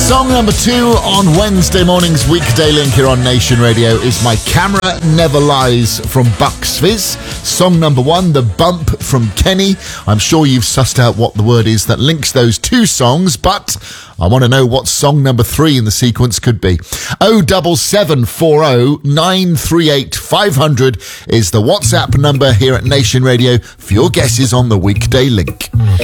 Song number 2 on Wednesday morning's Weekday Link here on Nation Radio is My Camera Never Lies from Bucks Fizz. Song number 1, The Bump from Kenny. I'm sure you've sussed out what the word is that links those two songs, but I want to know what song number 3 in the sequence could be. 07740 938 500 is the WhatsApp number here at Nation Radio for your guesses on the Weekday Link.